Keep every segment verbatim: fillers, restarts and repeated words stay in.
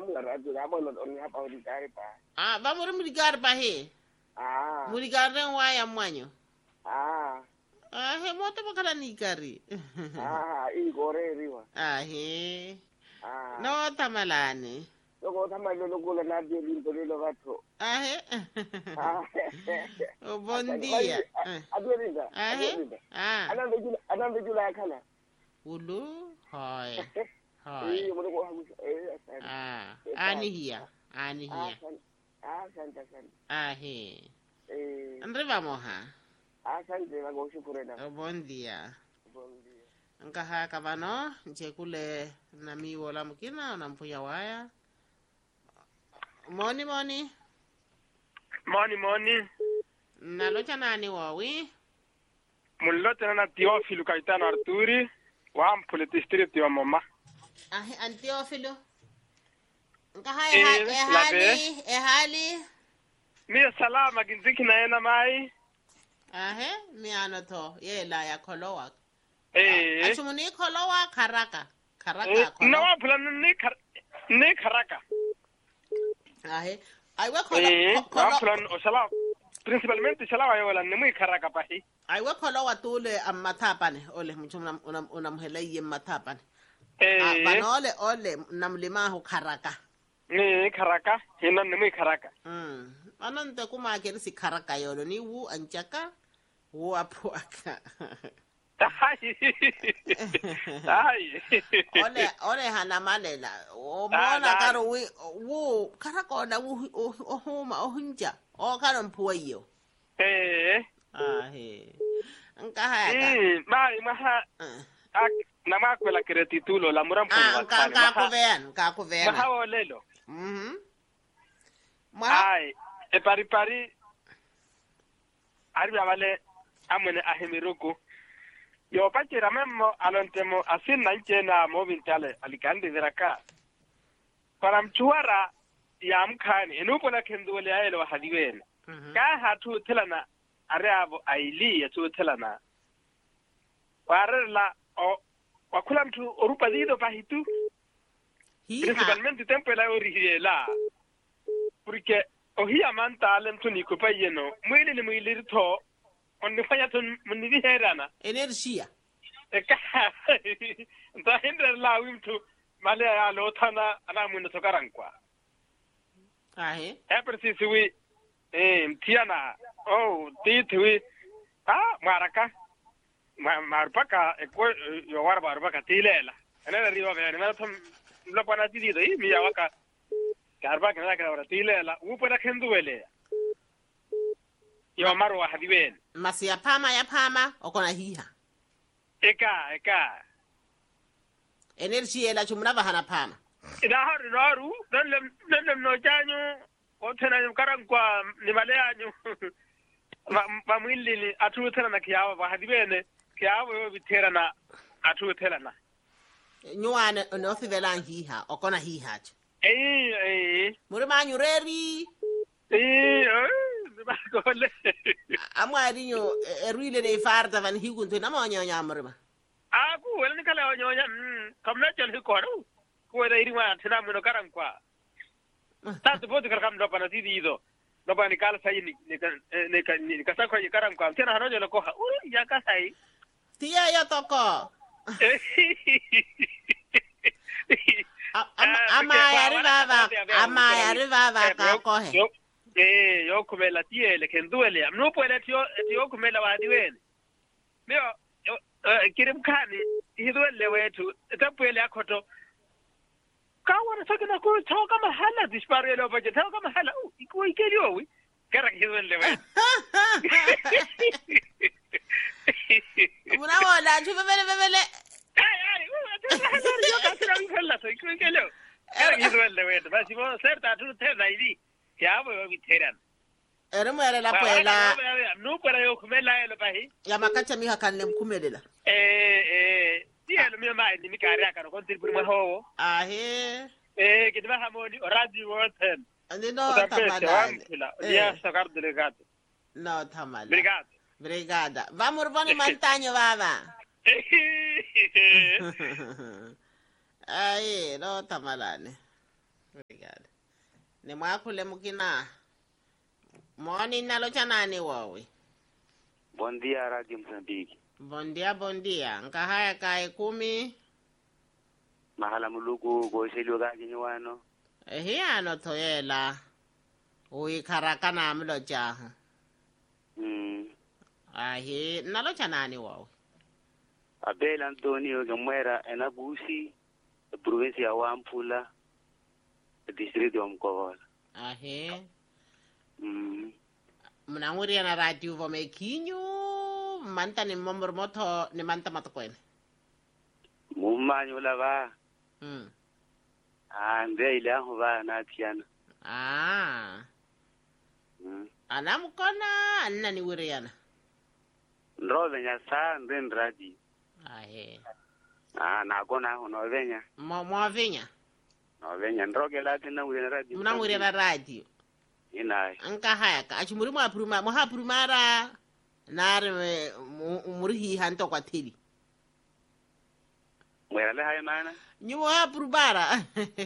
mo radio ga bo lo on ha pa di kare pa. Ah, ba mo ri gar ba he. Ah. Mo gar ren wa ya mwanyo. Ah. Ah, he mo te ba kala ni kari. Ah, i gore riwa. Ah, he. Ah. No tamalane. Loko tama lo lo la radio limpo lo gatho. Ah, he. Ah. Oh, bon dia. Adorida. Ah, he. Ah. Anan be jula anan be jula kana. Ulu. Hoy. Hoy. Mo ko ha eh. Ah, ani hiya. Ani hiya. Ah, santa santa. Ah, he. Eh. Andre vamos ha. Ah, santa la go shukurena. Oh, bon dia. Bon dia. Nkaha kabano, nche kule na mi wala mukina na mpuya waya. Moni moni. Moni moni. Nalocha nani wawi? Mullote na Teofilo Caetano Arturi, wa mpule district ya mama. Ah, Teofilo. Nkaha e hali, e hali. Mi salama ginziki na ena mai. Ah, he, mi ano to, ye la ya kolowa. Eh. Achumuni kolowa karaka. Karaka kolowa. No, pula ni kar ni karaka. Ah, he. Ai wa kolo. Eh, wa pula o sala. Principalmente sala wa yola ni muy karaka pa hi. Ai wa kolowa tule amatapane, ole mchumna unam unamhela ye matapane. Eh. Ah, banole ole namlima hu karaka. Ni karaka, hina ni muy karaka. Mm. Anante kuma keri si karaka yolo ni wu anchaka. Wu apuaka. Ai. Ai. Ole ole hana malela. O mona karo wi wu karako na wu o homa o hunja. O karo mpuayo. Eh. Ah he. Nka haya ka. Eh, mai maha. Ak na makwela kire titulo la muram kwa. Ah, nka nka kuvean, nka kuvean. Maha olelo. Mhm. Ai, e pari pari. Ari avale amene ahimiruku. Yo pachira memmo alontemo asin nanchena movintale alikandi diraka. Para mchuara ya mkani enupo na kenduole aelo wa hadiwen. Ka hatu tilana areabo aili ya tu tilana. Warela o wakula mtu orupa dido pahitu. Principalmente tempo la orihiela. Porque ohia manta alem tu ni kupa yeno. Mwili ni mwili rito. On fanya ton mnivi herana. Energia. Eka. Nta hindra la wimtu male ya lotana ana mwino sokarankwa. Ah he. E preciso wi eh mtiana. Oh, titwi. Ah, maraka. Ma marpaka eko yo warba arbaka tilela. Ana riwa vene na tom lo pana tidido i mi awaka. Karba kana kana tilela. Upana kenduele. Yo maro hadiben. Masi ya pama ya pama okona hiha. Eka eka. Energia la chumrava hana pama. Ida haru naru dan lem lem no janyu o tena nyum karan kwa ni male anyu. Ba mwili ni atu tena na kiawa ba hadibene kiawa yo bitera na atu tena na. Nyuane no fivela hiha okona hiha. Eh eh. Murima nyureri. Eh eh. Gole. Amwa rinyo eruile ne farta van higunto na mo nyonya amrima. Ah ku wala ni kala nyonya mm kamna chal hi koru. Ku ida irima tena mo karan kwa. Ta to bodu karam do pana tidido. Do pani kala sai ni ni ni ni kasa ko karan kwa tena hanojo lo ko ha. Uri ya ka sai. Tia ya toko. Ama ya rivava, ama ya rivava ka kohe. Eh, yo kumela tiele kenduele. No puede tio tio kumela wadiwen. Mio yo kirim kani hiduele wetu. Tapuele akoto. Kawana sakina ko toka mahala dispare lo baje toka mahala. Iko ikelio wi. Kara hiduele wetu. Muna wala chuve vele vele. Ay ay, yo kasira mi fella so iko ikelio. Kara hiduele wetu. Basi mo certa tu te daidi. Ya voy viteran. Ere mwere la puela. No para yo kumela ele pahi. Ya makacha mi hakanle mkumelela. Eh eh, dia lo mi mai ni kare aka ko tir burma ho. Ah he. Eh, kidba hamoni radio woten. Andi no tamala. Ya sacar delegado. No tamala. Obrigado. Obrigada. Vamos boni montaña baba. Ai, no tamalane. Ni mwakule mukina. Moni nalocha nani wawe? Bom dia, Radio Mozambique. Bon dia, bon dia. Nkahaya kae kumi. Mahala muluku gosheli gaji nyuano. Ehi ano toyela. Ui karakana amlo jaha. Mm. Ahi nalocha nani wawe? Abel Antonio Gamera enabusi, provincia wa Ampula, distrito wa Mkovola. Ahi. Mm. Mnanguri na radio vome kinyo. Manta ni momor moto ni manta matokwene. Mumanyo la ba. Hmm. Ah, nde ile aho ba na tiana. Ah. Mm. Anam kona anna ni wiriana. Ndrobe nya sa nden radio. Ahe. Ah, na kona hono venya. Mo mo vinya. No venya ndroge la tena ule radio. Mnanguri na radio. Inai. Anka haya ka achimuri mwa pruma mo ha prumara nare murihi hanto kwa tili. Mwera le haye mana? Nyu ha prubara.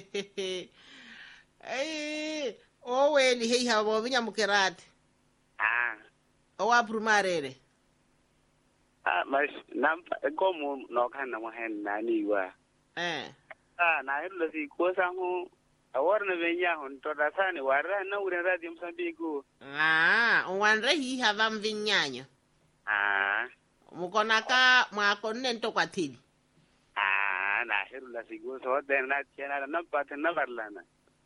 Eh, o weni hei ha bo vinya mukerate. Ah. O wa prumarere. Ah, mas nampa como no kana mo hen nani wa. Eh. Ah, na hilo si kosa hu awarna venya hon to da sani warra na ure radio Mozambique. Ah, wanre hi ha vam vinyanya. Ah. Mukona ka mwako nento kwa tili. Ah, na hilo la si kosa den na tiana na pata na barlana.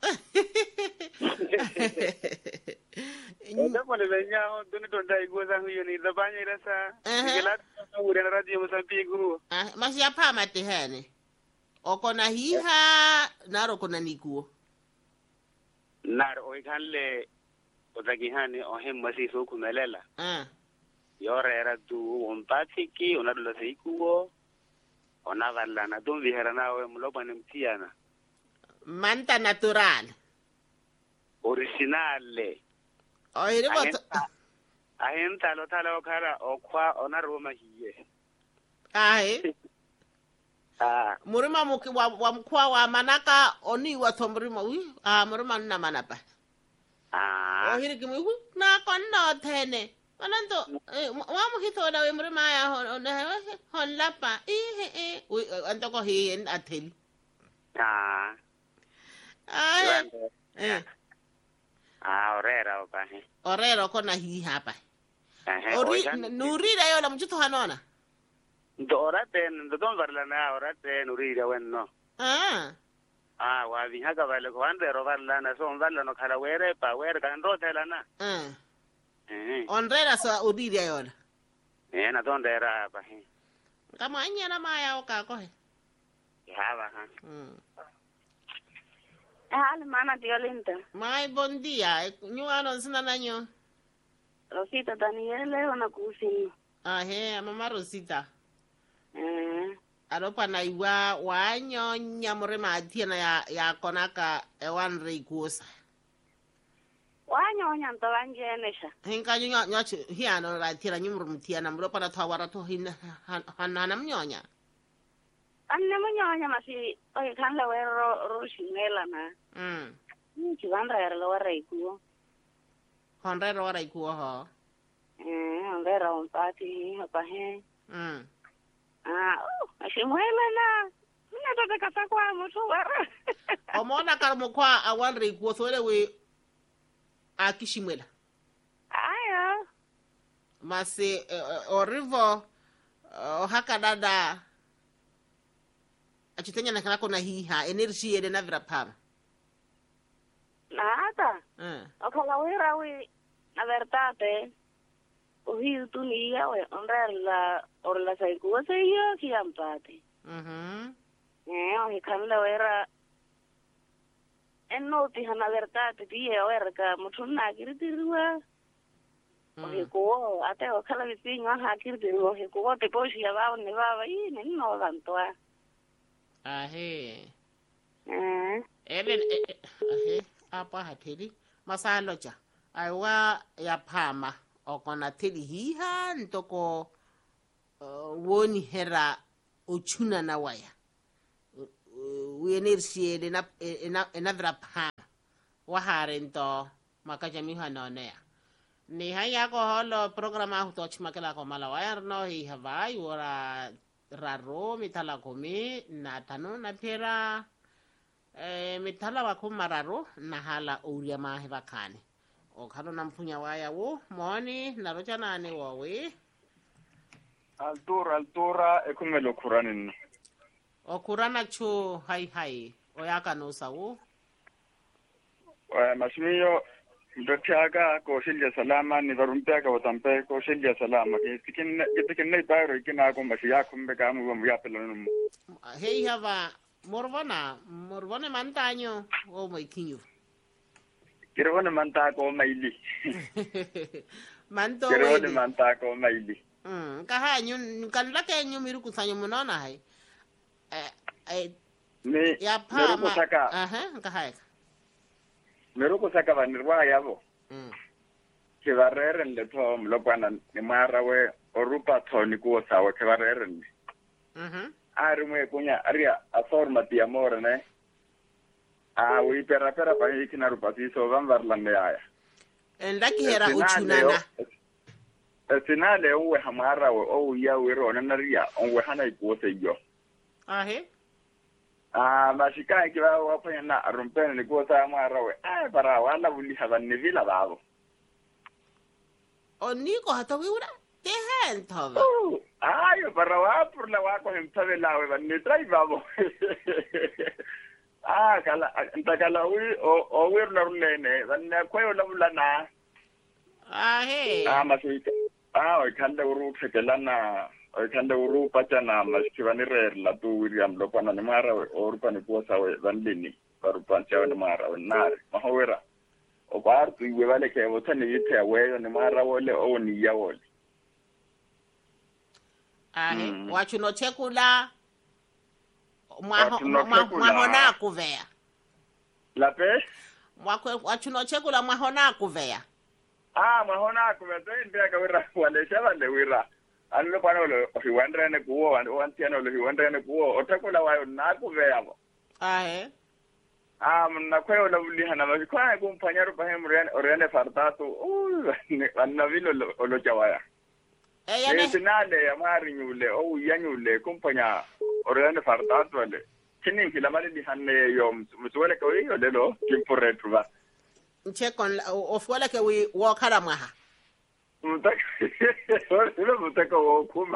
Enda pole venya hon duni to dai kosa hu yoni da banya rasa. Igela na ure radio Mozambique. Ah, masi ya pama te hene. Okona hiha naro kona nikuo. Nar oikanle otagihani ohem masi so kumelela. Ah. Yore era tu un patiki una lo seikuo ona vallana dum vihera na we muloba nemtiana. Manta natural. Originale. Oire boto. Ahenta lo tala okara okwa ona roma hiye. Ahe. Ah. Murima muki wa, wa mkwa wa manaka oni wa tomrima wi. Ah, murima nuna manapa. Ah. Ohiri kimi wi. Na kono tene. Wananto, eh, wa mukito da we murima ya hon, hon, hon lapa. Ihe, eh. Ui, antoko hiye en ateli. Ah. Ah, eh. Ah, orera opahe. Orero kona hi hapa. Eh. Ori, nurira yo la mchuto hanona. Dora ten, don varlana ora ten urira wenno. Ah. Ah, wa vihaga vale ko ande ro varlana so varlano kala were pa were kan ro telana. Ah. Eh. Onrera sa urira yo. Eh, na don dera pa he. Kama anya na maya o ka ko he. Ya ba ha. Mm. Hali mana Diolinda. Mai bon dia, nyu ano sina nanyo. Rosita Daniele ona kusini. Ah he, mama Rosita. Eh. Aropa na iwa wanyo nyamure maatiana ya ya konaka ewan reikuosa. Wanyo nyanta wanjenesha. Hinka nyo nyo hiano la tira nyumru mtiana mropa na tawara to hin hanana mnyonya. Anne munyonya masi oy kan la wero roshingela na. Mm. Ni chiwanda era lo reikuo. Honre ro reikuo ho. Eh, ondera un pati hapa he. Mm. Ah, oh, ashimwela na. Mina tota kata kwa mtu wera. Omona karmo kwa awan reikuo so we akishimwela. Aya. Masi uh, orivo uh, haka dada achitenya na kanako na hiha energy ede na vira pama. Nada. Mm. Okala wera we na verdade. Ohi tu ni ya we ondera la orla saikuo se yo kiampati. Mhm. Eh, ohi kan la wera en noti hana verdade tie wera ka muthu na kiritiwa. Ohi ko ate okala visinga ha kiritiwa ohi ko te poshi ya ba ne ba i ne no gantoa. Ahe. Eh. Ebe ahe apa hatheli masalo cha. Aiwa ya phama okona theli hiha ntoko uh, woni hera ochuna na waya. We energy ede na ena ena vira phama. waharento makajamiha nonea ni haya ko holo programa hu to chimakela ko mala wayar no hi havai ora raro mitala komi na tano na pera eh mitala wa kumararo na hala uria ma hevakane o khalo nampunya waya wo moni na rochana ne wo we altura altura e come lo kuranin o kurana chu hai hai o yaka no sawo eh masmiyo ndotiaga ko shilya salama ni varumpiaga watampe ko shilya salama ke tikin tikin nei bayro ikina ko mashiya kumbe ga mu mu yapelon hei hava morvana morvane mantaño o mai kinyo kirone manta ko maili manto kirone manta ko maili mm ka ha nyun kan la ke nyu miru kusanyo munona hai eh eh ni ya pa ma saka aha ka ha mero ko saka vanirwa yabo mm ke barreren le to mlokwana ni mara we orupa thoni ko sawa ke barreren mhm ari mwe kunya aria a forma di amore ne a wi pera pera pa ikina rupa si so van varlande aya en la ki era uchunana finale onwe hamara we o ya we ro na ria onwe hana iko se yo ahe ah mashika ki ba wa pa na rumpen ni ko sa mara we ai para wala buli haban ni vila babo o ni ko hata wi ura te hen tova ai para wa por la wa ko en sabe la we ban ni trai babo ah kala anta kala wi o o wir na runene ban na ko yo la bulana ahe ah mashika ah o kanda uru fekelana o kanda uru pachana mashikivani rer la tu William lokwana ni mara we o rupa ni kuosa we vandini parupa chawe ni mara we nari mahowera o bartu iwe vale ke wotani yite we ni mara wole o ni ya wole ahe wachuno chekula mwahona kuvea la pe wachuno chekula mwahona kuvea ah mahona kuvea ndio kawira wale shaba le wira anlo pana lo hiwandra ne kuo wantiano lo hiwandra ne kuo otakula wayo na kuvea bo ahe ah mna kwayo lo bulihana ba kwa kumpanya rupa hemrian oriane fartatu uh anna vilo lo jawaya eh yana finale ya mari nyule o yanyule kumpanya oriane fartatu wale kinin kila mali di hanne yo mswele ko yo lelo kimpore truva nchekon ofwala ke wi wakala mwaha mutaka ore mutaka wo kuma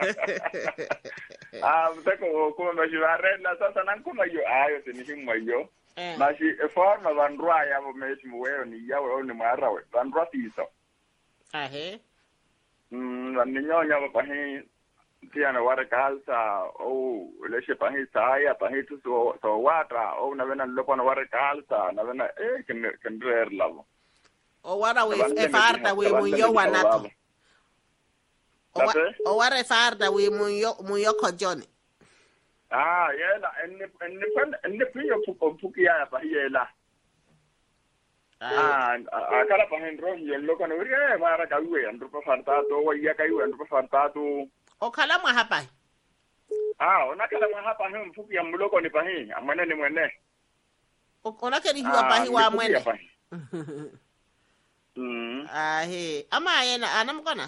ah mutaka wo kuma bashivare na sasa nankuma yo ayo tinihimwa yo mashi e forma vandrua ya bo mesi muweo ni yawe o ni mara we vandrua tiso ahe mm vaninyonya ba pahi tiana wara kalsa o leshe pahi saya pahi tu so so wata o na vena lokona wara kalsa na vena e ken ken rer lavo o wara we e farda we munyo wanato o wara e farda we munyo munyo kojoni ah yela enne enne pan enne piyo puko pukia pa yela ah akala pa hendro yo loko no ri mara ka we andro pa farta to wa ya kai we andro pa farta to o kala mwa hapa ah ona kala mwa hapa hem pukia muloko ni pa hi amane ni mwene ona ke ni hiwa pa hi wa mwene mm ah he ama yena anamkona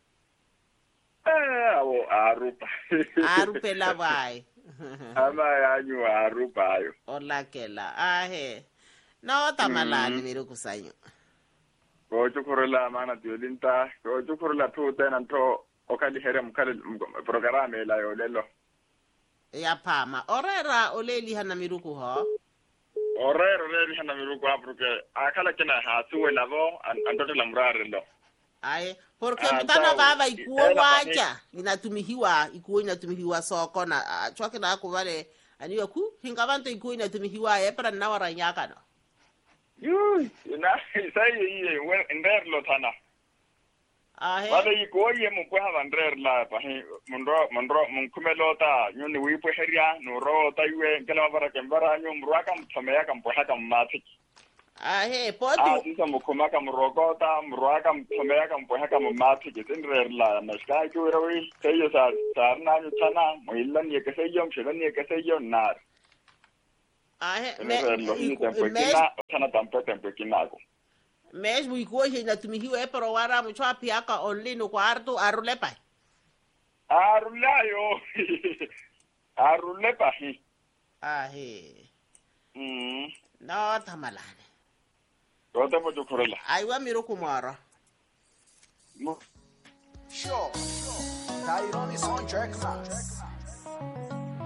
eh o arupa arupela bai ama yanyu arupa yo olakela ahe no tamalani miru kusanyo ko chukurula mana tiolinta ko chukurula tu tena to okali herem kale programa la yo lelo ya pama orera oleli hana miruku ho orera oleli hana miruku apruke akala kina ha tuwe lavo andoto la mrare ndo aye porque mtana baba ikuo wacha inatumihiwa ikuo inatumihiwa soko na chwake na akuvale aniyo ku hingavanto ikuo inatumihiwa epra na waranyaka no yu ina sai yi we nder lo tana ahe wale ikuo ye mu kwa vandrer la pa mundro mundro munkumelo ta nyuni wipo heria no ro ta yue ngela bara kembara nyu mraka mthamea kam poha kam mathi ahe potu ah sisa mukuma kam rogota mraka mthamea kam poha kam mathi kitendrer la nashka kuwi seyo sa sarna nyu tana muillan ye kaseyo mshelan ye kaseyo nar ahe Ni me re lo ni tempo me kina sana tampo tempo kinako. mes buiko he na tumihiwe pero wara mucho apiaka online kwa artu arule pa Arulayo. Arule pa hi. ahe Mm. no tamalane Rota mo jukurela. aiwa miro kumara Mo Sure, sure. Tyrone is on track, man.